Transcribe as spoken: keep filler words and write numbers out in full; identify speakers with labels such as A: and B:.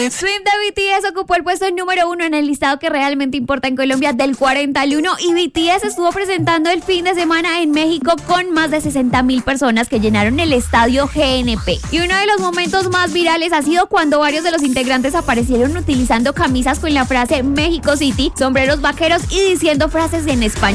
A: Swim de B T S ocupó el puesto número uno en el listado que realmente importa en Colombia del cuarenta al uno, y B T S estuvo presentando el fin de semana en México con más de sesenta mil personas que llenaron el estadio G N P. Y uno de los momentos más virales ha sido cuando varios de los integrantes aparecieron utilizando camisas con la frase México City, sombreros vaqueros y diciendo frases en español.